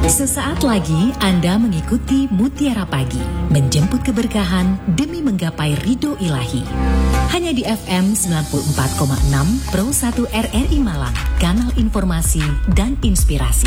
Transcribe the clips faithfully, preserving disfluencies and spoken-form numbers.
Sesaat lagi Anda mengikuti Mutiara Pagi, menjemput keberkahan demi menggapai ridho ilahi. Hanya di F M sembilan puluh empat koma enam Pro satu R R I Malang, kanal informasi dan inspirasi.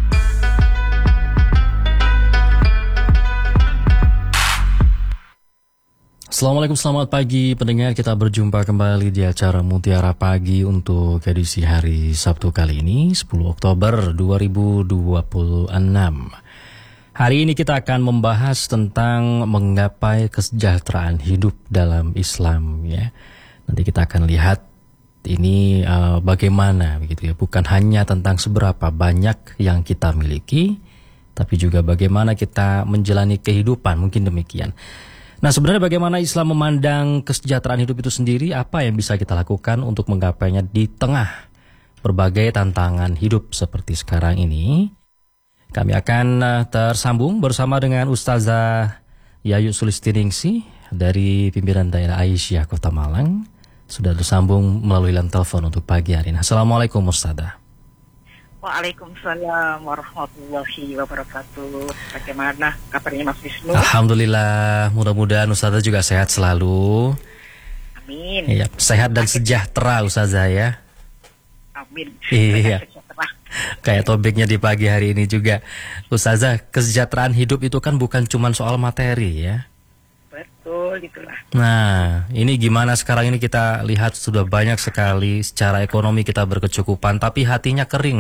Assalamualaikum, selamat pagi pendengar. Kita berjumpa kembali di acara Mutiara Pagi untuk edisi hari Sabtu kali ini, sepuluh Oktober dua ribu dua puluh enam. Hari ini kita akan membahas tentang menggapai kesejahteraan hidup dalam Islam, ya. Nanti kita akan lihat ini uh, bagaimana begitu ya, bukan hanya tentang seberapa banyak yang kita miliki, tapi juga bagaimana kita menjalani kehidupan, mungkin demikian. Nah, sebenarnya bagaimana Islam memandang kesejahteraan hidup itu sendiri, apa yang bisa kita lakukan untuk menggapainya di tengah berbagai tantangan hidup seperti sekarang ini. Kami akan tersambung bersama dengan Ustazah Yayu Sulistiningsih dari Pimpinan Daerah Aisyah Kota Malang. Sudah tersambung melalui line telepon untuk pagi hari ini. Assalamualaikum Ustazah. Waalaikumsalam warahmatullahi wabarakatuh. Bagaimana kabarnya Mas Wisnu? Alhamdulillah, mudah-mudahan Ustazah juga sehat selalu. Amin. Iya, sehat dan sejahtera Ustazah ya. Amin. Iya. Kayak topiknya di pagi hari ini juga, Ustazah, kesejahteraan hidup itu kan bukan cuma soal materi ya. Betul, itulah. Nah, ini gimana sekarang ini kita lihat sudah banyak sekali secara ekonomi kita berkecukupan, tapi hatinya kering.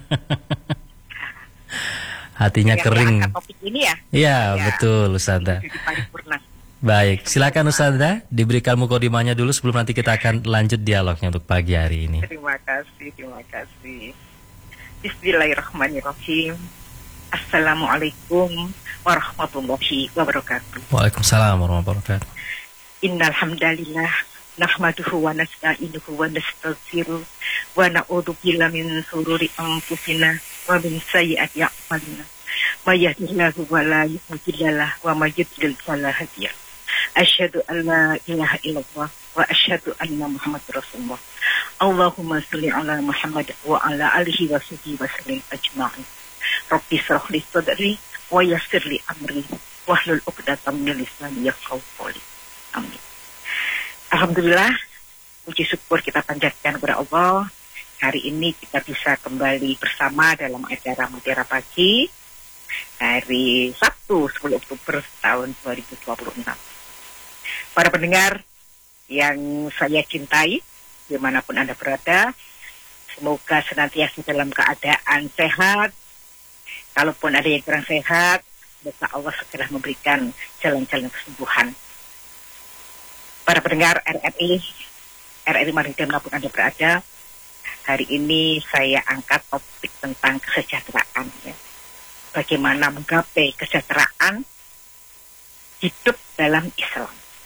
Hatinya yang kering. Topik ini ya? Iya, ya, betul Ustazah. Baik, silakan Ustazah, diberikan mukadimahnya dulu sebelum nanti kita akan lanjut dialognya untuk pagi hari ini. Terima kasih, terima kasih. Bismillahirrahmanirrahim. Assalamualaikum warahmatullahi wabarakatuh. Waalaikumsalam warahmatullahi wabarakatuh. Innal hamdalillah nahmaduhu wa nasta'inuhu wa nastaghfiruh wa na'udzu billahi min shururi anfusina wa min sayyiati a'malina. May yahdihillahu wa la yudhlil wa may yudlil fala hadiya. Asyhadu an la ilaha illallah wa asyhadu anna Muhammadar Rasulullah. Allahumma shalli ala Muhammad wa ala alihi wa sahbihi wa sallim ajma'in. Rabbi shrah li sadri wa yassir li amri wahlul 'uqdatam min lisani yafqahu qawli. Amin. Alhamdulillah, puji syukur kita panjatkan kepada Allah. Hari ini kita bisa kembali bersama dalam acara Mutiara Pagi hari Sabtu sepuluh Oktober tahun dua ribu dua puluh enam. Para pendengar yang saya cintai, dimanapun Anda berada, semoga senantiasa dalam keadaan sehat. Kalaupun ada yang kurang sehat, semoga Allah segera memberikan jalan-jalan kesembuhan. Para pendengar R R I, R R I Malang dimanapun Anda berada, hari ini saya angkat topik tentang kesejahteraan. Ya. Bagaimana menggapai kesejahteraan hidup dalam Islam.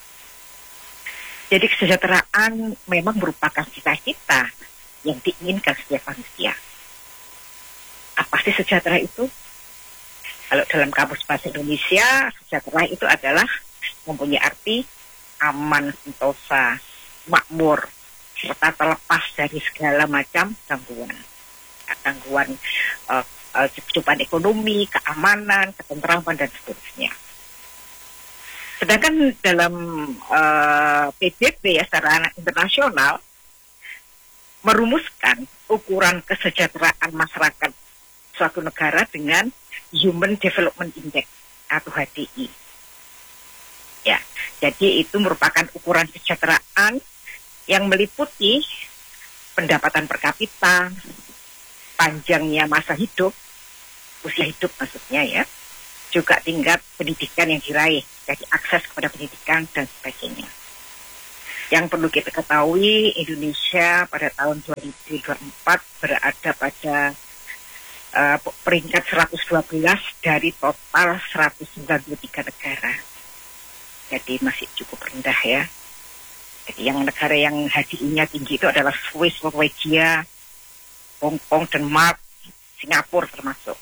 Jadi kesejahteraan memang merupakan cita-cita yang diinginkan setiap manusia. Apa sih sejahtera itu? Kalau dalam kamus bahasa Indonesia, sejahtera itu adalah mempunyai arti aman, sentosa, makmur, serta terlepas dari segala macam gangguan. Gangguan uh, uh, kehidupan ekonomi, keamanan, ketentraman, dan seterusnya. Sedangkan dalam uh, P B B ya, secara internasional, merumuskan ukuran kesejahteraan masyarakat suatu negara dengan Human Development Index atau H D I. Ya, jadi itu merupakan ukuran kesejahteraan yang meliputi pendapatan per kapita, panjangnya masa hidup, usia hidup maksudnya ya, juga tingkat pendidikan yang diraih, jadi akses kepada pendidikan dan sebagainya. Yang perlu kita ketahui, Indonesia pada tahun dua ribu dua puluh empat berada pada Uh, peringkat seratus dua belas dari total seratus sembilan puluh tiga negara. Jadi masih cukup rendah ya. Jadi yang negara yang H D I-nya tinggi itu adalah Swiss, Norwegia, Hong Kong, Denmark, Singapura termasuk.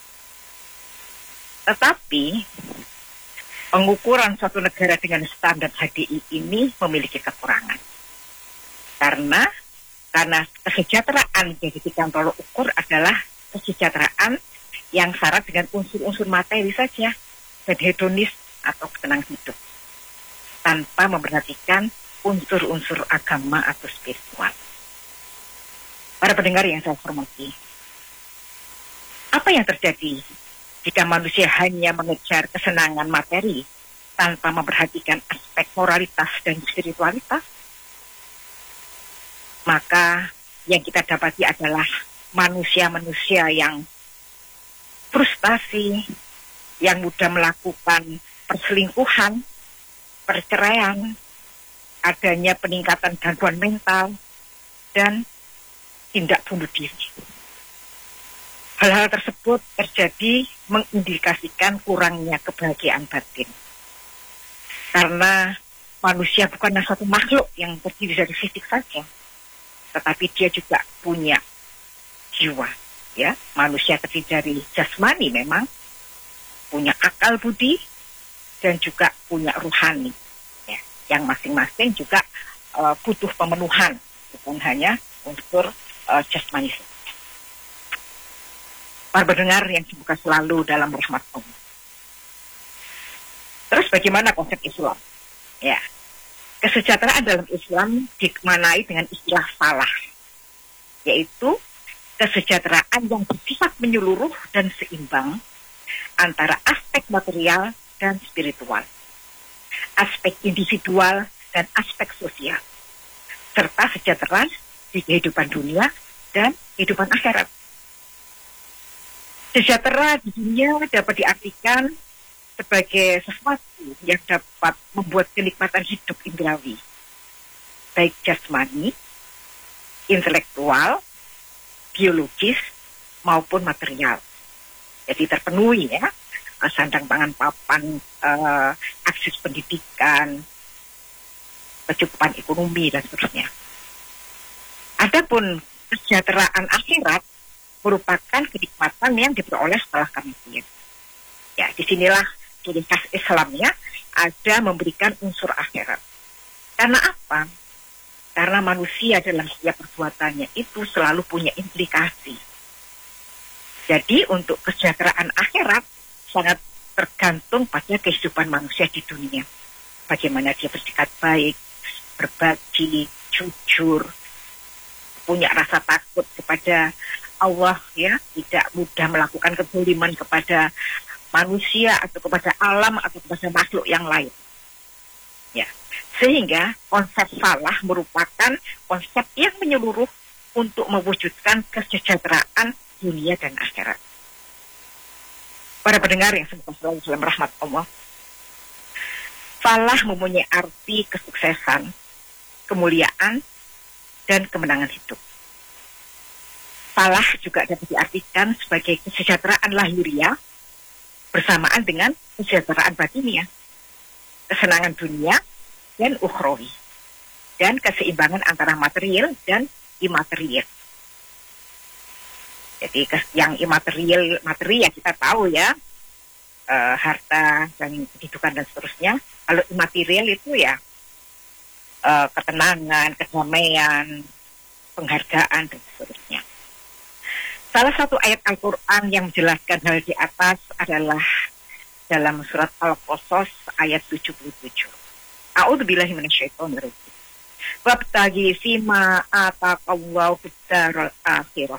Tetapi pengukuran suatu negara dengan standar H D I ini memiliki kekurangan. Karena karena kesejahteraan yang dijadikan tolok ukur adalah kesejahteraan yang syarat dengan unsur-unsur materi saja dan hedonis atau ketenangan hidup, tanpa memperhatikan unsur-unsur agama atau spiritual. Para pendengar yang saya hormati, apa yang terjadi jika manusia hanya mengejar kesenangan materi tanpa memperhatikan aspek moralitas dan spiritualitas? Maka yang kita dapati adalah manusia-manusia yang frustasi, yang mudah melakukan perselingkuhan, perceraian, adanya peningkatan gangguan mental, dan tindak bunuh diri. Hal-hal tersebut terjadi mengindikasikan kurangnya kebahagiaan batin. Karena manusia bukanlah satu makhluk yang terdiri dari fisik saja, tetapi dia juga punya jiwa. Ya, manusia terdiri dari jasmani memang, punya akal budi, dan juga punya ruhani. Ya, yang masing-masing juga uh, butuh pemenuhan, bukan hanya unsur uh, jasmani saja. Para pendengar yang semoga selalu dalam rahmat Allah. Terus bagaimana konsep Islam? Ya, kesejahteraan dalam Islam dimaknai dengan istilah falah, yaitu kesejahteraan yang bersifat menyeluruh dan seimbang antara aspek material dan spiritual, aspek individual dan aspek sosial, serta sejahtera di kehidupan dunia dan kehidupan akhirat. Sejahtera di dunia dapat diartikan sebagai sesuatu yang dapat membuat kenikmatan hidup indrawi, baik jasmani, intelektual, biologis, maupun material. Jadi terpenuhi ya, sandang pangan papan, uh, akses pendidikan, kecukupan ekonomi, dan seterusnya. Adapun kesejahteraan akhirat merupakan kenikmatan yang diperoleh setelah kematian. Ya, disinilah ciri khas Islamnya ada memberikan unsur akhirat. Karena apa? Karena manusia dalam setiap perbuatannya itu selalu punya implikasi. Jadi untuk kesejahteraan akhirat sangat tergantung pada kehidupan manusia di dunia. Bagaimana dia bersikap baik, berbagi, jujur, punya rasa takut kepada Allah, ya, tidak mudah melakukan kezaliman kepada manusia atau kepada alam atau kepada makhluk yang lain. Ya, sehingga konsep falah merupakan konsep yang menyeluruh untuk mewujudkan kesejahteraan dunia dan akhirat. Para pendengar yang semoga selalu dalam rahmat Allah, falah mempunyai arti kesuksesan, kemuliaan, dan kemenangan hidup. Falah juga dapat diartikan sebagai kesejahteraan lahiriah bersamaan dengan kesejahteraan batiniah, kesenangan dunia dan ukhrawi, dan keseimbangan antara material dan imaterial. Jadi yang imaterial, materi ya kita tahu ya, uh, harta dan kehidupan dan seterusnya. Kalau imaterial itu ya uh, ketenangan, kedamaian, penghargaan dan seterusnya. Salah satu ayat Al-Quran yang menjelaskan hal di atas adalah dalam surat Al-Qasas ayat tujuh puluh tujuh. A'udzubillahi minasyaitonir rajim. Wabtaghi fima ataqallahu fid-daril akhirah.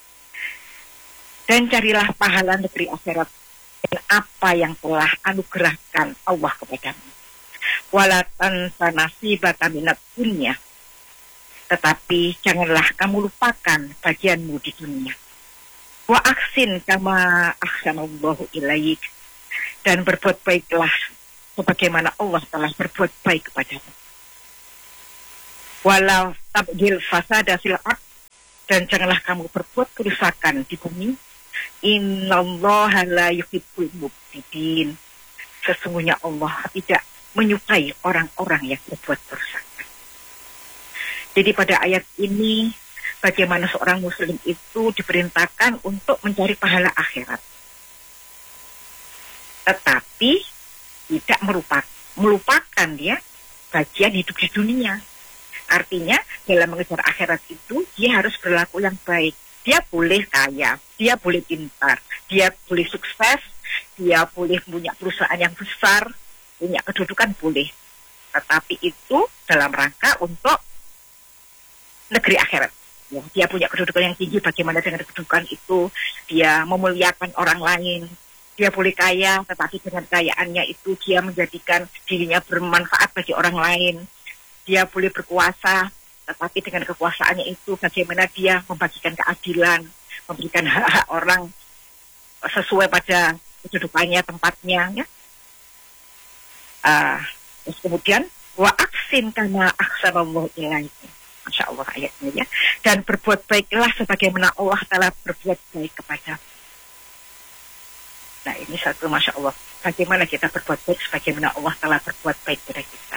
Dan carilah pahala negeri akhirat dan apa yang telah anugerahkan Allah kepadamu. Wala tansa nasibaka minad dunya. Tetapi janganlah kamu lupakan bagianmu di dunia. Wa aksin kama ahsanallahu ilaik, dan berbuat baiklah sebagaimana Allah telah berbuat baik kepadamu. Walau tabghil fasada fil ardh, dan janganlah kamu berbuat kerusakan di bumi. Innallaha la yuhibbul mufsidin. Sesungguhnya Allah tidak menyukai orang-orang yang berbuat kerusakan. Jadi pada ayat ini bagaimana seorang muslim itu diperintahkan untuk mencari pahala akhirat, tetapi tidak merupakan, melupakan dia bagian hidup di dunia. Artinya dalam mengejar akhirat itu dia harus berlaku yang baik, Dia boleh kaya, dia boleh pintar, dia boleh sukses, dia boleh punya perusahaan yang besar, punya kedudukan boleh. Tetapi itu dalam rangka untuk negeri akhirat. Ya, dia punya kedudukan yang tinggi, bagaimana dengan kedudukan itu dia memuliakan orang lain. Dia boleh kaya, tetapi dengan kekayaannya itu dia menjadikan dirinya bermanfaat bagi orang lain. Dia boleh berkuasa, tetapi dengan kekuasaannya itu bagaimana dia membagikan keadilan, memberikan hak-hak orang sesuai pada kedudukannya, tempatnya. Ya. Uh, terus kemudian wa aksin kama ahsanallahu ilaika. Masya Allah ayatnya ya. Dan berbuat baiklah sebagaimana Allah Ta'ala berbuat baik kepada. Nah ini satu Masya Allah. Bagaimana kita berbuat baik sebagaimana Allah Ta'ala berbuat baik kepada kita.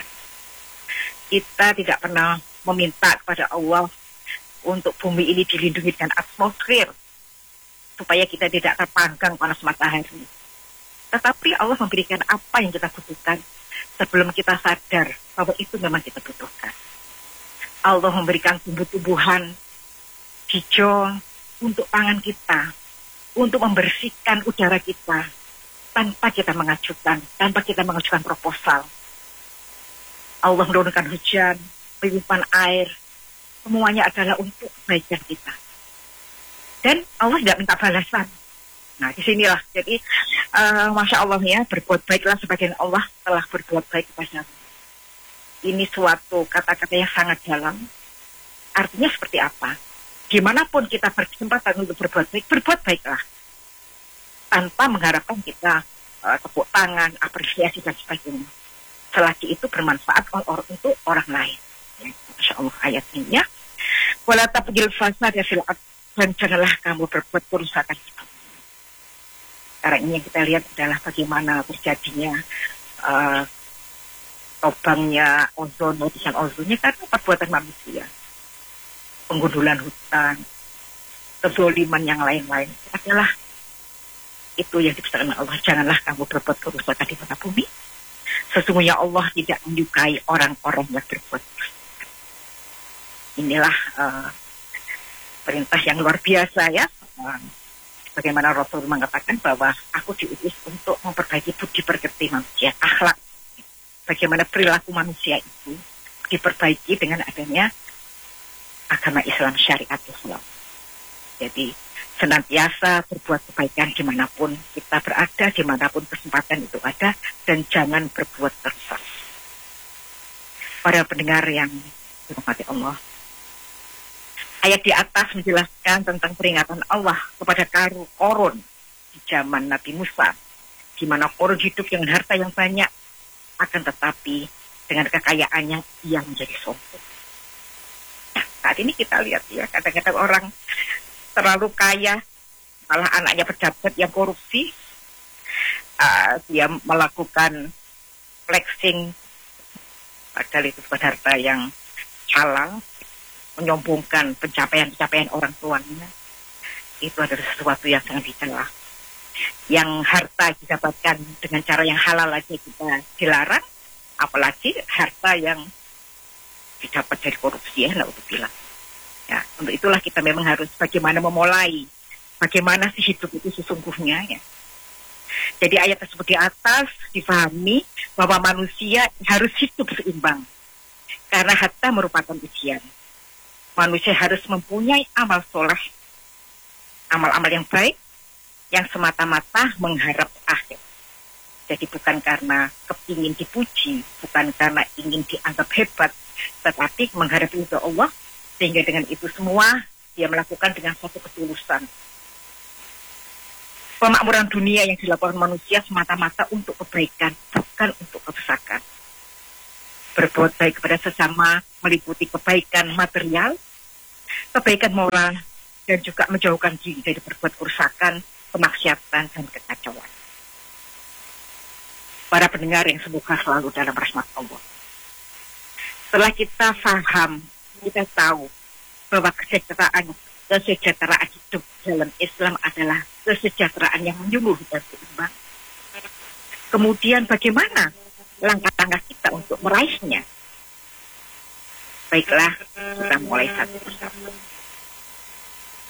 Kita tidak pernah meminta kepada Allah untuk bumi ini dilindungi dengan atmosfer supaya kita tidak terpanggang panas matahari. Tetapi Allah memberikan apa yang kita butuhkan sebelum kita sadar bahwa itu memang kita butuhkan. Allah memberikan tumbuh-tumbuhan hijau untuk pangan kita, untuk membersihkan udara kita, tanpa kita mengajukan, tanpa kita mengajukan proposal. Allah menurunkan hujan, limpahan air, semuanya adalah untuk kebaikan kita. Dan Allah tidak minta balasan. Nah, disinilah. Jadi, uh, Masya Allah ya, berbuat baiklah sebagian Allah telah berbuat baik kepadamu. Ini suatu kata-kata yang sangat dalam. Artinya seperti apa? Dimanapun kita berkesempatan untuk berbuat baik, berbuat baiklah. Tanpa mengharapkan kita uh, tepuk tangan, apresiasi, dan sebagainya. Selagi itu bermanfaat untuk orang lain. Ya, Masya Allah ayat ini ya. Wala tabghil fasada fil ardh, dan janganlah kamu berbuat kerusakan itu. Karena ini yang kita lihat adalah bagaimana terjadinya uh, lubangnya ozon, lapisan ozonnya karena perbuatan manusia. Penggundulan hutan, kezoliman yang lain-lain adalah itu yang dibesarkan Allah. Janganlah kamu berbuat kerusakan di muka bumi. Sesungguhnya Allah tidak menyukai orang-orang yang berbuat kerusakan. Inilah uh, perintah yang luar biasa ya. Uh, bagaimana Rasul mengatakan bahwa aku diutus untuk memperbaiki budi pekerti manusia, akhlak. Bagaimana perilaku manusia itu diperbaiki dengan adanya agama Islam, syariat Islam. Jadi senantiasa berbuat kebaikan dimanapun kita berada, dimanapun kesempatan itu ada, dan jangan berbuat tersesat. Para pendengar yang dirahmati Allah, ayat di atas menjelaskan tentang peringatan Allah kepada Qarun di zaman Nabi Musa, di mana Qarun hidup dengan harta yang banyak, akan tetapi dengan kekayaannya ia menjadi sombong. Nah, saat ini kita lihat ya, kadang-kadang orang terlalu kaya, malah anaknya pejabat yang korupsi, uh, dia melakukan flexing, padahal itu bukan harta yang halal, menyombongkan pencapaian-pencapaian orang tuanya. Itu adalah sesuatu yang sangat dicela. Yang harta didapatkan dengan cara yang halal aja kita dilarang, apalagi harta yang didapat dari korupsi ya, naudzubillah. Ya, untuk itulah kita memang harus bagaimana memulai, bagaimana sih hidup itu sesungguhnya ya. Jadi ayat tersebut di atas difahami bahwa manusia harus hidup seimbang, karena harta merupakan ujian. Manusia harus mempunyai amal soleh, amal-amal yang baik, yang semata-mata mengharap akhir. Jadi bukan karena kepingin dipuji, bukan karena ingin dianggap hebat, tetapi mengharap ridho Allah, sehingga dengan itu semua dia melakukan dengan suatu ketulusan. Pemakmuran dunia yang dilakukan manusia semata-mata untuk kebaikan, bukan untuk kerusakan. Berbuat baik kepada sesama meliputi kebaikan material, kebaikan moral, dan juga menjauhkan diri dari berbuat kerusakan, kemaksiatan, dan kekacauan. Para pendengar yang semoga selalu dalam rahmat Allah. Setelah kita paham, kita tahu bahwa kesejahteraan, kesejahteraan hidup dalam Islam adalah kesejahteraan yang menyungguh dan seimbang. Kemudian bagaimana langkah-langkah kita untuk meraihnya? Baiklah, kita mulai satu persatu.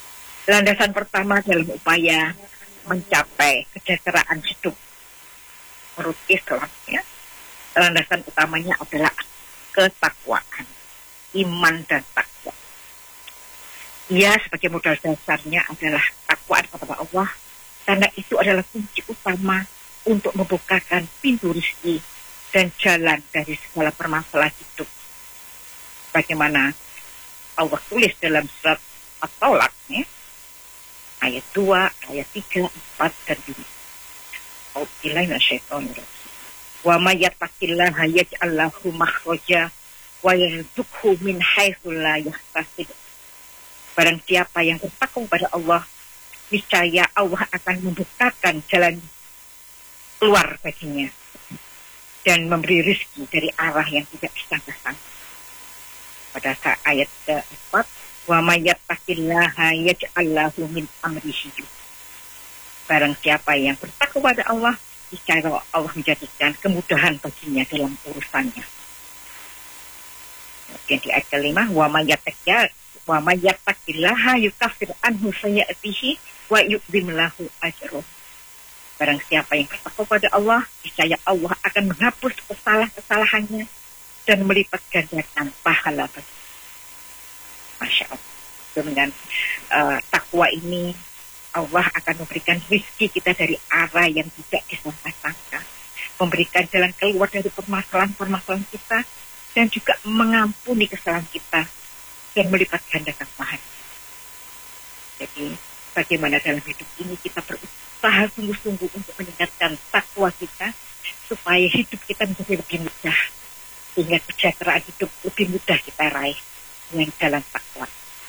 Landasan pertama dalam upaya mencapai kesejahteraan hidup menurut Islam, ya, landasan utamanya adalah ketakwaan, iman dan takwa. Ya, sebagai modal dasarnya adalah takwaan kepada Allah, karena itu adalah kunci utama untuk membukakan pintu rezeki dan jalan dari segala permasalahan hidup. Bagaimana Allah tulis dalam surat At-Tolak, ya, ayat dua, ayat tiga, empat, dan lima. Auzubillahi minasyaitonir rajim. Wa may yattaqillaha yaj'al lahu makhraja wa yarzuqhu min haitsu la yahtasib. Barang siapa yang bertakwa kepada Allah, niscaya Allah akan membukakan jalan keluar baginya dan memberi rezeki dari arah yang tidak disangka-sangka. Pada saat ayat keempat, wa may yattaqillaha yaj'al lahu min amrihi. Barang siapa yang bertakwa kepada Allah, niscaya Allah menjadikan kemudahan baginya dalam urusannya. Kemudian di ayat kelima, wa may yattaqillaha wa may yattaqillaha yukaffir anhu sayyi'atihi wa yu'zim lahu ajrahu. Barang siapa yang bertakwa kepada Allah, niscaya Allah akan menghapus kesalahan-kesalahannya dan melipat gandakan pahala bagi. Masya Allah. Dengan uh, takwa ini Allah akan memberikan rezeki kita dari arah yang tidak disangka-sangka, memberikan jalan keluar dari permasalahan-permasalahan kita, dan juga mengampuni kesalahan kita dan melipat gandakan pahala. Jadi bagaimana dalam hidup ini kita berusaha sungguh-sungguh untuk meningkatkan takwa kita supaya hidup kita menjadi lebih mudah, sehingga kesejahteraan hidup lebih mudah kita raih dengan jalan takwa,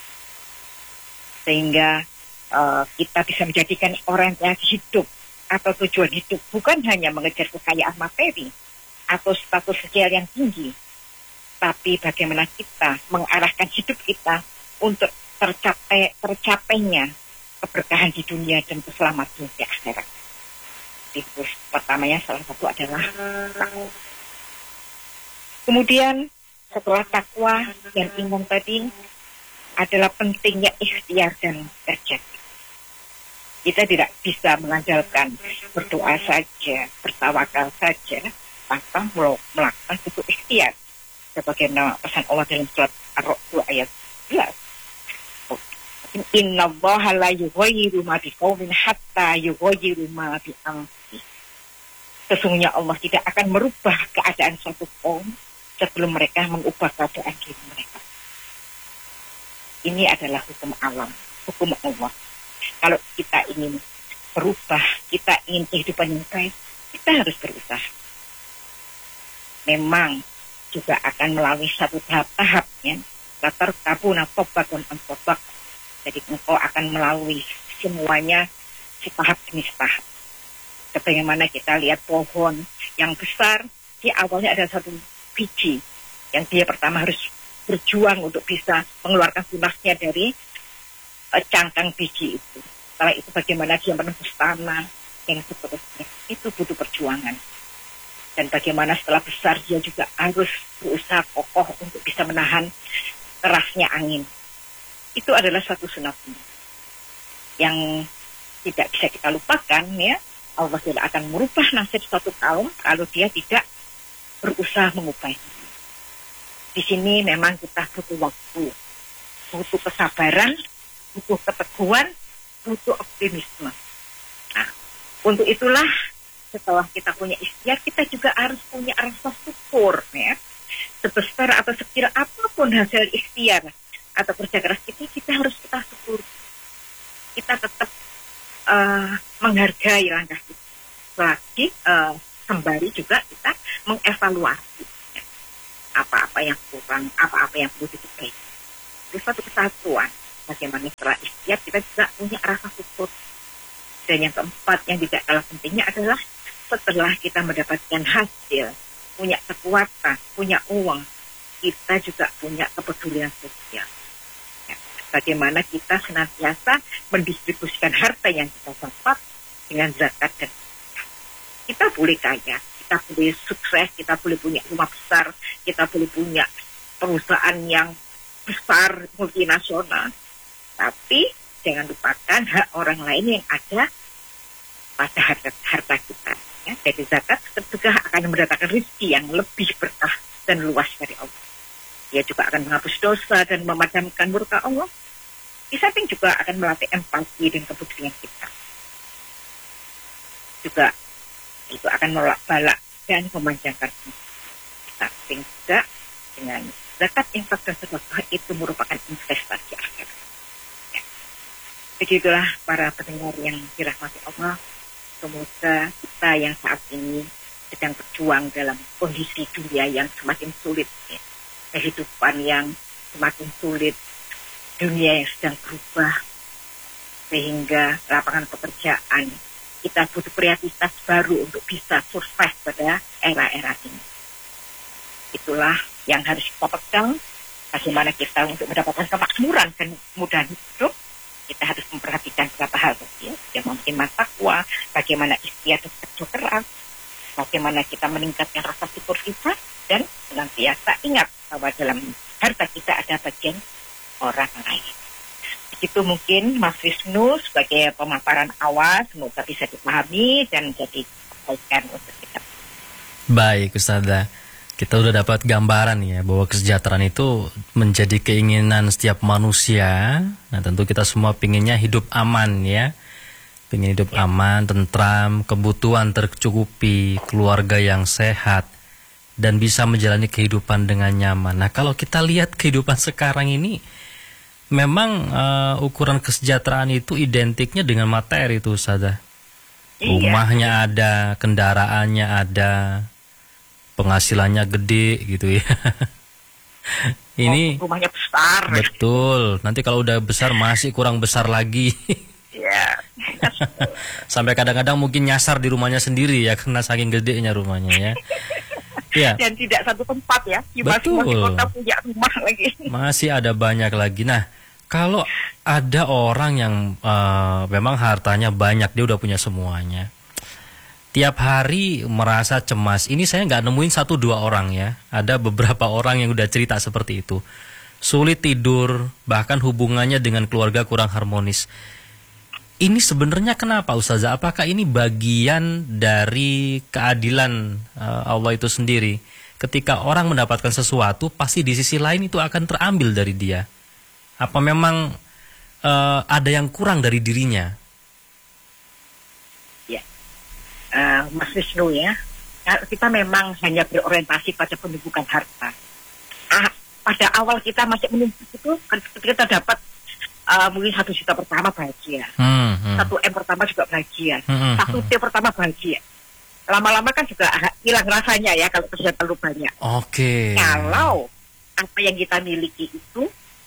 sehingga uh, kita bisa menjadikan orientasi hidup atau tujuan hidup bukan hanya mengejar kekayaan materi atau status sosial yang tinggi, tapi bagaimana kita mengarahkan hidup kita untuk tercapai tercapainya keberkahan di dunia dan keselamatan di akhirat. Itu pertamanya salah satu adalah takwa. Kemudian setelah takwa dan iman tadi adalah pentingnya ikhtiar dan kerja. Kita tidak bisa mengandalkan berdoa saja, bertawakal saja tanpa melakukan itu ikhtiar. Sebagaimana pesan Allah dalam surat Ar-Ra'd ayat sebelas. Inna Allaha la yughayyiru ma biqaumin hatta yughayyiru ma bi anfusihim. Sesungguhnya Allah tidak akan merubah keadaan suatu kaum sebelum mereka mengubah keadaan diri mereka. Ini adalah hukum alam, hukum Allah. Kalau kita ingin berubah, kita ingin kehidupan yang baik, kita harus berusaha. Memang juga akan melalui satu tahap-tahapnya. Latar kabuna tobatun antobak. Jadi engkau akan melalui semuanya setahap demi setahap. Sebagaimana kita lihat pohon yang besar, di awalnya ada satu biji yang dia pertama harus berjuang untuk bisa mengeluarkan tunasnya dari uh, cangkang biji itu. Setelah itu bagaimana dia menembus tanah yang seterusnya, itu butuh perjuangan. Dan bagaimana setelah besar dia juga harus berusaha kokoh untuk bisa menahan kerasnya angin. Itu adalah satu sunatnya yang tidak bisa kita lupakan, ya. Allah tidak akan merubah nasib suatu kaum kalau dia tidak berusaha mengubahnya. Di sini memang kita butuh waktu, butuh kesabaran, butuh keteguhan, butuh optimisme. Nah, untuk itulah setelah kita punya ikhtiar, kita juga harus punya rasa syukur, ya. Sebesar atau sekecil apapun hasil ikhtiar atau kerja keras kita, kita harus kita syukur. Kita tetap uh, menghargai langkah kita. Lagi uh, kembali juga kita mengevaluasi, ya, apa-apa yang kurang, apa-apa yang perlu diperbaiki. Itu suatu kesatuan. Bagaimana setelah ikhtiar kita juga punya rasa syukur. Dan yang keempat yang tidak kalah pentingnya adalah setelah kita mendapatkan hasil, punya kekuatan, punya uang, kita juga punya kepedulian sosial. Bagaimana kita senantiasa mendistribusikan harta yang kita dapat dengan zakat dan zakat. Kita boleh kaya, kita boleh sukses, kita boleh punya rumah besar, kita boleh punya perusahaan yang besar multinasional, tapi jangan lupakan hak orang lain yang ada pada harta, harta kita. Ya. Jadi zakat juga akan mendatangkan rezeki yang lebih berkah dan luas dari Allah. Dia juga akan menghapus dosa dan memadamkan murka Allah. Di samping juga akan melatih empati dan kepedulian kita. Juga itu akan menolak balak dan memanjangkan kita. Sehingga dengan zakat, infak, dan sedekah itu merupakan investasi akhirat. Ya. Begitulah para pendengar yang dirahmati Allah. Semoga kita yang saat ini sedang berjuang dalam kondisi dunia yang semakin sulit, ya. Kehidupan yang semakin sulit, dunia yang sedang berubah, sehingga lapangan pekerjaan kita butuh kreativitas baru untuk bisa survive pada era-era ini. Itulah yang harus kita pegang. Bagaimana kita untuk mendapatkan kemakmuran dan kemudahan hidup, kita harus memperhatikan beberapa hal kecil, yang mungkin takwa, bagaimana ikhtiar dan kerja keras, bagaimana kita meningkatkan rasa syukur kita, dan senantiasa ingat bahwa dalam harta kita ada bagian orang lain. Begitu mungkin Mas Wisnu sebagai pemaparan awal, semoga bisa dipahami dan jadi kebaikan untuk kita. Baik Ustazah, kita udah dapat gambaran ya bahwa kesejahteraan itu menjadi keinginan setiap manusia. Nah tentu kita semua pinginnya hidup aman ya, pingin hidup ya. aman, tentram, kebutuhan tercukupi, keluarga yang sehat, dan bisa menjalani kehidupan dengan nyaman. Nah kalau kita lihat kehidupan sekarang ini, memang uh, ukuran kesejahteraan itu identiknya dengan materi itu Ustazah. Iya. Rumahnya ada, kendaraannya ada, penghasilannya gede gitu ya. Ini oh, rumahnya besar. Betul. Nanti kalau udah besar masih kurang besar lagi. Iya. Sampai kadang-kadang mungkin nyasar di rumahnya sendiri ya karena saking gedenya rumahnya ya. Ya. Dan tidak satu tempat ya. Betul. Masing-masing kota punya rumah lagi. Masih ada banyak lagi. Nah, kalau ada orang yang uh, memang hartanya banyak, dia udah punya semuanya, tiap hari merasa cemas. Ini saya nggak nemuin satu dua orang ya. Ada beberapa orang yang udah cerita seperti itu. Sulit tidur, bahkan hubungannya dengan keluarga kurang harmonis. Ini sebenarnya kenapa Ustazah? Apakah ini bagian dari keadilan uh, Allah itu sendiri? Ketika orang mendapatkan sesuatu, pasti di sisi lain itu akan terambil dari dia. Apa memang uh, ada yang kurang dari dirinya? Ya, uh, Mas Wisnu ya, kita memang hanya berorientasi pada penumpukan harta. Ah, pada awal kita masih menumpuk itu, ketika kita dapat Uh, mungkin satu juta pertama bahagia, hmm, hmm. satu M pertama juga bahagia, hmm, satu T pertama bahagia. Lama-lama kan juga hilang rasanya ya kalau sudah terlalu banyak. Oke. Okay. Kalau apa yang kita miliki itu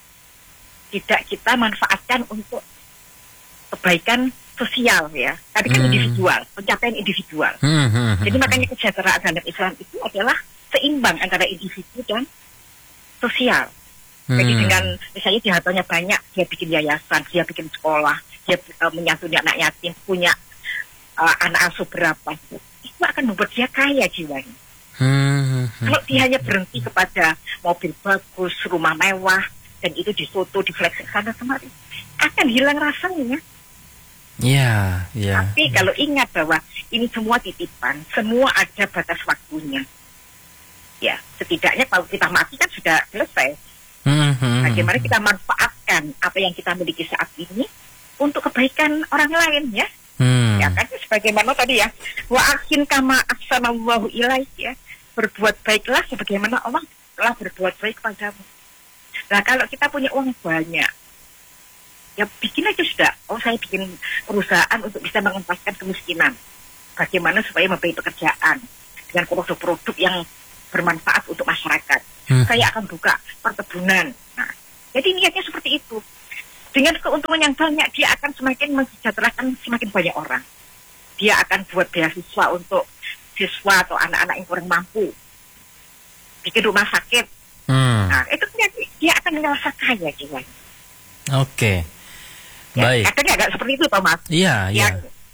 tidak kita manfaatkan untuk kebaikan sosial ya, tapi kan hmm. individual, pencapaian individual. Hmm, hmm, Jadi hmm. makanya kesejahteraan dalam Islam itu adalah seimbang antara individu dan sosial. Jadi hmm. dengan misalnya di hartanya banyak, dia bikin yayasan, dia bikin sekolah, dia uh, menyantuni anak yatim, punya uh, anak asuh berapa, itu akan membuat dia kaya jiwanya. Hmm. Kalau dia hanya berhenti kepada mobil bagus, rumah mewah, dan itu difoto, difleksi sana kemari, akan hilang rasanya. Iya, yeah, iya. Yeah. Tapi kalau ingat bahwa ini semua titipan, semua ada batas waktunya. Ya, setidaknya kalau kita mati kan sudah selesai. Hmm, Bagaimana kita manfaatkan apa yang kita miliki saat ini untuk kebaikan orang lain ya, hmm. ya kan sebagaimana tadi ya, wa akin kama ahsanallahu ilaik ya, berbuat baiklah sebagaimana Allah telah berbuat baik padamu. Nah kalau kita punya uang banyak, ya bikin aja sudah. Oh saya bikin perusahaan untuk bisa mengentaskan kemiskinan. Bagaimana supaya memberi pekerjaan dengan produk-produk yang bermanfaat untuk masyarakat. Hmm. Saya akan buka perkebunan. Nah, jadi niatnya seperti itu. Dengan keuntungan yang banyak, dia akan semakin mensejahterakan semakin banyak orang. Dia akan buat beasiswa untuk siswa atau anak-anak yang kurang mampu. Bikin rumah sakit. Hmm. Nah, itu dia, dia akan merasa kaya jiwa. Oke. Okay. Baik. Ya, katanya agak seperti itu, Pak Mas. Iya, iya.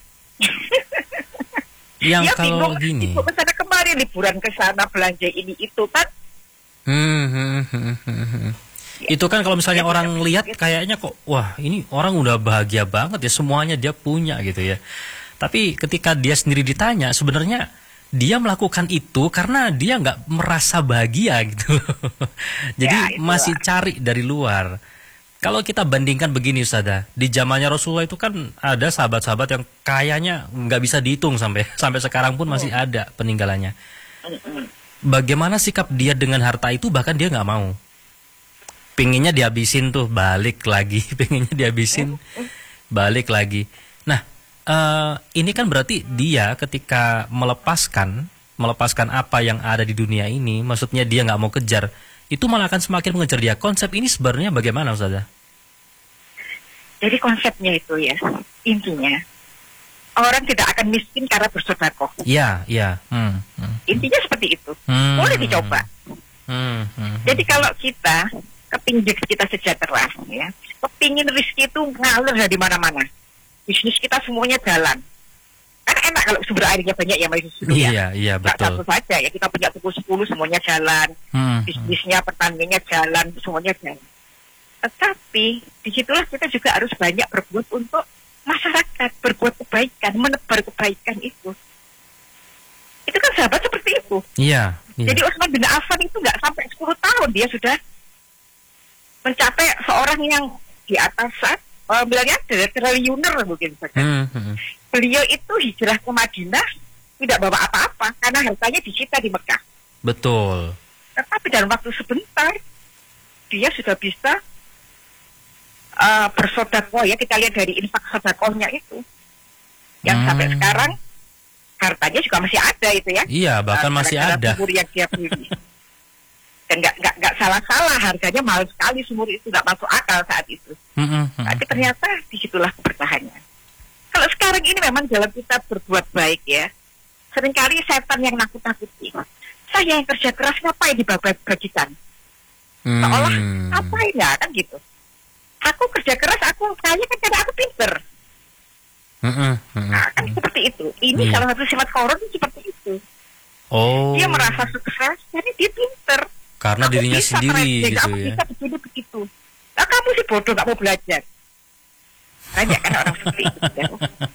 Yang ya, kalau bingung, gini. Ibu kesana kemarin liburan ke sana belanja ini itu kan. Hmm, hmm, hmm, hmm, hmm. Itu kan kalau misalnya Ya, orang tidak lihat berpikir. kayaknya kok, wah ini orang udah bahagia banget ya, semuanya dia punya gitu ya. Tapi ketika dia sendiri ditanya, sebenarnya dia melakukan itu karena dia nggak merasa bahagia gitu. Jadi Ya, itulah. masih cari dari luar. Kalau kita bandingkan begini Ustazah, di zamannya Rasulullah itu kan ada sahabat-sahabat yang kayaknya nggak bisa dihitung sampai sampai sekarang pun masih ada peninggalannya. Mm-mm. Bagaimana sikap dia dengan harta itu, bahkan dia nggak mau. Pinginnya dihabisin tuh, balik lagi. Pinginnya dihabisin, balik lagi. Nah, eh, ini kan berarti dia ketika melepaskan, melepaskan apa yang ada di dunia ini, maksudnya dia nggak mau kejar, itu malah akan semakin mengejar dia. Konsep ini sebenarnya bagaimana Ustazah? Jadi konsepnya itu ya, intinya orang tidak akan miskin karena bersedekah. Iya, iya. Hmm, hmm, Intinya seperti itu. Hmm. Boleh dicoba. hmm, hmm. Jadi kalau kita kepingin kita sejahtera, ya, kepingin rezeki itu ngalir dari mana-mana. Bisnis kita semuanya jalan. Kan enak kalau sumber airnya banyak ya, Mas Yusuf, ya. Iya, iya, Nggak betul. satu saja ya, kita punya toko sepuluh semuanya jalan. Hmm, hmm. Bisnisnya, pertaniannya jalan, semuanya jalan. Tetapi disitulah kita juga harus banyak berbuat untuk masyarakat, berbuat kebaikan, menebar kebaikan itu. Itu kan sahabat seperti itu. Iya, iya. Jadi Utsman bin Affan itu nggak sampai sepuluh tahun dia sudah mencapai seorang yang di atas uh, bilangnya triliuner mungkin saja. Hmm, hmm. Beliau itu hijrah ke Madinah tidak bawa apa-apa karena hartanya disita di Mekah. Betul. Tetapi dalam waktu sebentar dia sudah bisa uh, bersedekah ya, kita lihat dari infak sedekahnya itu. Yang Hmm. sampai sekarang hartanya juga masih ada itu ya. Iya, bahkan Uh, masih gara-gara ada. sumur yang dia beli. Dan nggak nggak nggak salah-salah, harganya mahal sekali sumur itu, nggak masuk akal saat itu. Hmm, hmm, hmm. Tapi ternyata disitulah keberkahannya. Kalau sekarang ini memang dalam kita berbuat baik ya, seringkali setan yang nakut-nakuti. Saya yang kerja keras ngapain dibagi-bagikan? Seolah Hmm. ngapain ya kan gitu. Aku kerja keras, aku kaya kan karena aku pinter. Hmm, hmm, hmm, Nah, kan hmm. seperti itu. Ini Iya. salah satu sifat korun seperti itu. Oh. Dia merasa sukses, jadi dia pinter. Karena Aku dirinya bisa sendiri trading, gitu aku ya. bisa begini begitu. Nah, kamu sih bodoh, nggak mau belajar. Banyak kan orang seperti itu. Ya.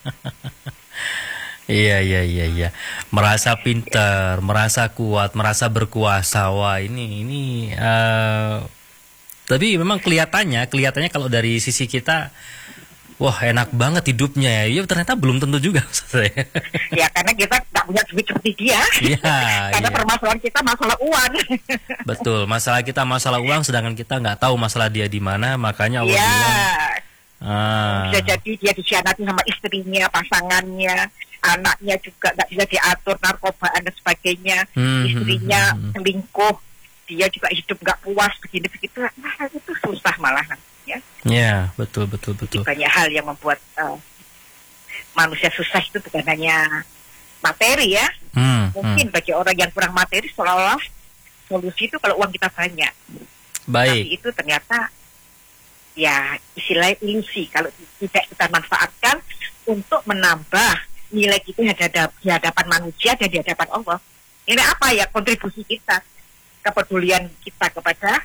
Iya, iya, iya, iya. Merasa pintar, merasa kuat, merasa berkuasa. Wah, ini ini eh, tapi memang kelihatannya, kelihatannya kalau dari sisi kita, wah enak banget hidupnya ya. Ya ternyata belum tentu juga Ustaz ya. Ya karena kita nggak punya duit seperti dia. Iya, Karena iya. permasalahan kita masalah uang. Betul, masalah kita masalah uang, sedangkan kita nggak tahu masalah dia di mana, makanya Allah Iya. bilang, ah, Bisa jadi dia dikhianati sama istrinya, pasangannya, anaknya juga nggak bisa diatur, narkobaan dan sebagainya. Hmm, Istrinya hmm, hmm, hmm. selingkuh, dia juga hidup nggak puas begini begitu. Nah itu susah malahan. Ya. ya betul, betul, betul. Banyak hal yang membuat uh, manusia susah itu bukan hanya materi ya. Hmm, Mungkin hmm. bagi orang yang kurang materi seolah-olah solusi itu kalau uang kita banyak. Baik. Tapi itu ternyata ya istilah ilusi kalau tidak kita manfaatkan untuk menambah nilai kita di hadap- di hadapan manusia dan di hadapan Allah. Ini apa ya kontribusi kita, kepedulian kita kepada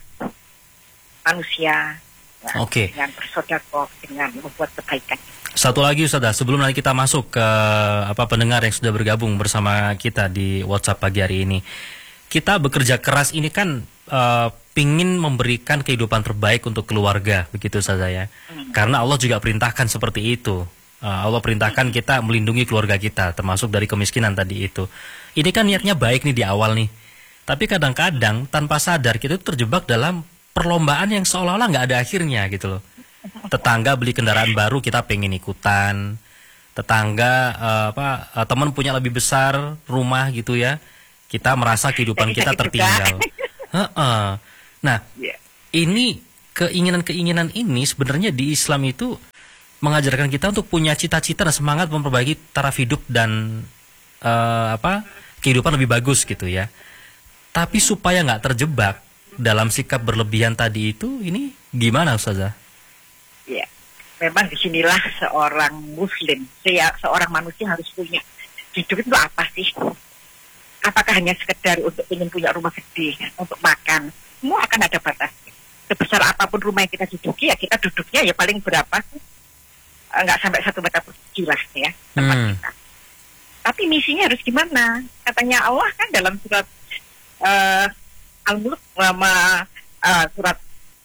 manusia. Ya, Oke. dengan bersedekah, dengan membuat kebaikan. Satu lagi Ustazah, sebelum nanti kita masuk ke apa pendengar yang sudah bergabung bersama kita di WhatsApp pagi hari ini. Kita bekerja keras ini kan eh, pingin memberikan kehidupan terbaik untuk keluarga, begitu Ustazah ya. Hmm. Karena Allah juga perintahkan seperti itu. Eh, Allah perintahkan kita melindungi keluarga kita, termasuk dari kemiskinan tadi itu. Ini kan niatnya baik nih di awal nih. Tapi kadang-kadang tanpa sadar kita itu terjebak dalam perlombaan yang seolah-olah nggak ada akhirnya gitu loh. Tetangga beli kendaraan baru kita pengen ikutan. Tetangga eh, apa eh, teman punya lebih besar rumah gitu ya. Kita merasa kehidupan Jadi kita sakit juga. tertinggal. Heeh. Nah, Ya. ini keinginan-keinginan ini sebenarnya di Islam itu mengajarkan kita untuk punya cita-cita dan semangat memperbaiki taraf hidup dan eh, apa kehidupan lebih bagus gitu ya. Tapi supaya nggak terjebak dalam sikap berlebihan tadi itu, ini gimana Ustazah? Ya, memang disinilah seorang Muslim, se- seorang manusia harus punya hidup itu apa sih? Apakah hanya sekedar untuk ingin punya rumah gede, untuk makan? Semua akan ada batasnya. sebesar apapun rumah yang kita duduki, ya kita duduknya ya paling berapa, nggak sampai satu meter persegi lah ya tempat hmm. kita. Tapi misinya harus gimana? Katanya Allah kan dalam surat uh, Al-Mulk, sama uh, surat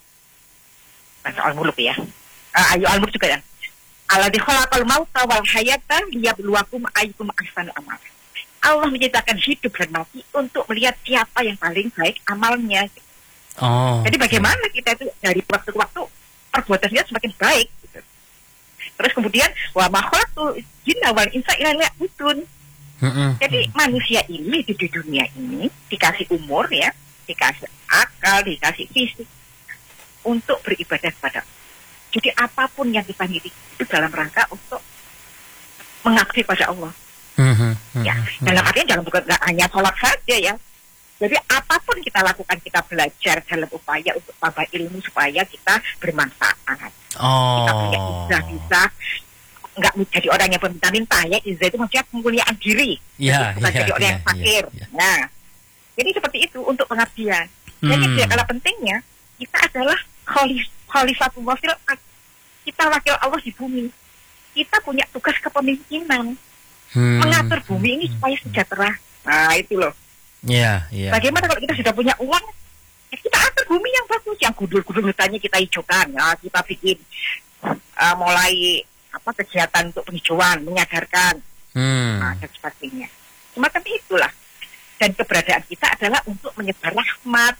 Al-Mulk ya, uh, ayo Al-Mulk juga ya. Alladzi khalaqal mauta wal hayata liyabluwakum ayyukum ahsanu amala. Allah menciptakan hidup dan mati untuk melihat siapa yang paling baik amalnya. Oh. Jadi bagaimana kita itu dari waktu ke waktu perbuatan kita semakin baik. Gitu. Terus kemudian wa ma khalaqtul jinna wal insa illa liya'budun. Jadi manusia ini di dunia ini dikasih umur ya, dikasih akal, dikasih fisik untuk beribadah kepada Allah. Jadi apapun yang kita miliki itu dalam rangka untuk mengabdi pada Allah. Mm-hmm, mm-hmm, ya, dalam artian dalam bukan nggak hanya sholat saja ya. Jadi apapun kita lakukan, kita belajar dalam upaya untuk tambah ilmu supaya kita bermanfaat. Oh. Kita punya izah, bisa nggak menjadi orang yang meminta-minta ya. Izah itu maksudnya kemuliaan diri, yeah, bukan yeah, jadi orang yeah, yang fakir. Yeah, yeah. Nah, jadi seperti itu untuk pengabdian. Jadi mm. kalau pentingnya kita adalah khalif Khalifatullah fil ardh. Kita wakil Allah di bumi. Kita punya tugas kepemimpinan. Hmm. Mengatur bumi ini supaya sejahtera. Nah, itu loh. Iya, yeah, yeah. Bagaimana kalau kita sudah punya uang? Ya kita atur bumi yang bagus, yang gudul-gudul hutannya kita hijaukan. Ya, kita bikin uh, mulai apa kegiatan untuk penghijauan, menyadarkan. Hmm. Nah, dan sebagainya. Semacam itulah. Dan keberadaan kita adalah untuk menyebar rahmat.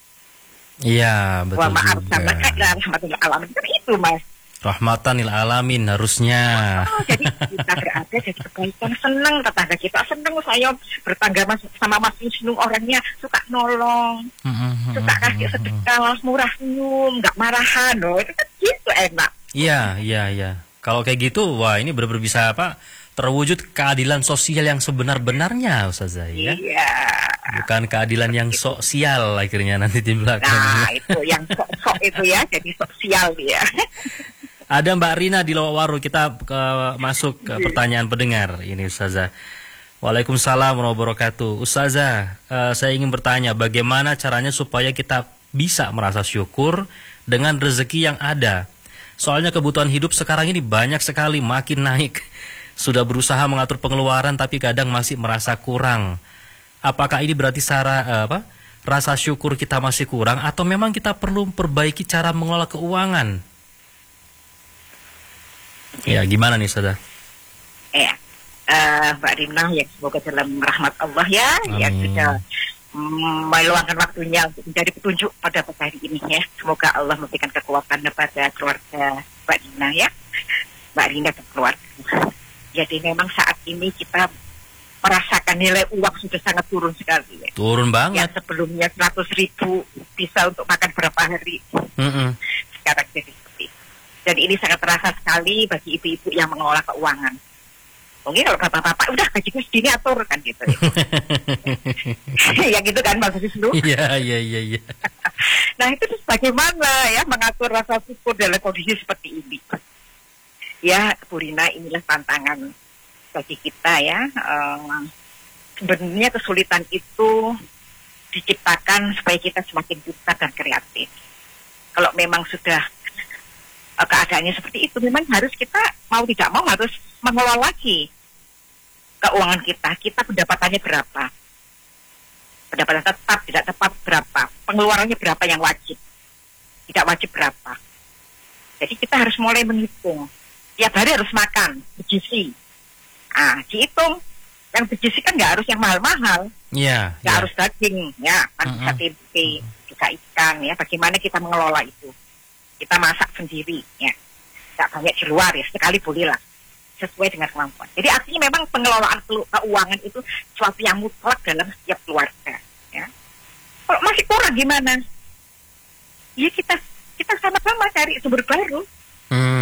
Iya, betul Wa maaf, juga. Rahmatul alamin kan itu, Mas. Rahmatan lil alamin harusnya. Oh, jadi kita berada jadi kebaikan, senang tetangga kita senang, saya bertangga mas, sama Mas Wisnu orangnya suka nolong, mm-hmm. suka kasih sedekah, murah senyum, nggak marahan, loh itu kan gitu enak. Iya, iya, iya. Kalau kayak gitu, wah ini benar-benar bisa apa? Terwujud keadilan sosial yang sebenar-benarnya, Ustazah ya. Iya. Bukan keadilan yang sosial akhirnya nanti di belakang. Nah, itu yang sok-sok itu ya, jadi sosial dia. Ada Mbak Rina di Lowawaru, kita ke, masuk ke pertanyaan pendengar ini Ustazah. Waalaikumsalam warahmatullahi wabarakatuh. Ustazah, uh, saya ingin bertanya bagaimana caranya supaya kita bisa merasa syukur dengan rezeki yang ada. Soalnya kebutuhan hidup sekarang ini banyak sekali, makin naik. Sudah berusaha mengatur pengeluaran tapi kadang masih merasa kurang. Apakah ini berarti cara uh, apa? Rasa syukur kita masih kurang atau memang kita perlu perbaiki cara mengelola keuangan? Ya, gimana nih, Saudara? Ya, uh, Mbak Rina, ya semoga dalam rahmat Allah ya, Amin. Yang sudah mm, meluangkan waktunya untuk mencari petunjuk pada hari ini ya. Semoga Allah memberikan kekuatan kepada keluarga Mbak Rina ya, Mbak Rina dan keluarga. Jadi memang saat ini kita merasakan nilai uang sudah sangat turun sekali ya. Turun banget. Yang sebelumnya seratus ribu bisa untuk makan berapa hari. Mm-hmm. Sekarang jadi seperti itu. Dan ini sangat terasa sekali bagi ibu-ibu yang mengelola keuangan. Mungkin kalau bapak-bapak udah gajiku segini atur kan gitu. Ya gitu kan Mas Wisnu. Iya, iya, iya, iya. Nah, itu bagaimana ya mengatur rasa syukur dalam kondisi seperti ini. Ya, Bu Rina, inilah tantangan bagi kita ya. Uh, sebenarnya kesulitan itu diciptakan supaya kita semakin pintar dan kreatif. Kalau memang sudah uh, keadaannya seperti itu, memang harus kita mau tidak mau harus mengelola lagi keuangan kita. Kita pendapatannya berapa? Pendapatan tetap, tidak tepat berapa? Pengeluarannya berapa yang wajib? Tidak wajib berapa? Jadi kita harus mulai menghitung. Tiap hari harus makan, bergizi. Ah, dihitung. Yang bergizi kan nggak harus yang mahal-mahal. Iya. Nggak yeah. harus daging, ya. Kan bisa uh-uh. tempe, bisa ikan, ya. Bagaimana kita mengelola itu? Kita masak sendiri, ya. Nggak banyak di luar, ya. Sekali boleh lah. Sesuai dengan kemampuan. Jadi artinya memang pengelolaan keuangan itu sesuatu yang mutlak dalam setiap keluarga, ya. Kalau masih kurang gimana? Ya kita kita sama-sama cari sumber baru. Hmm.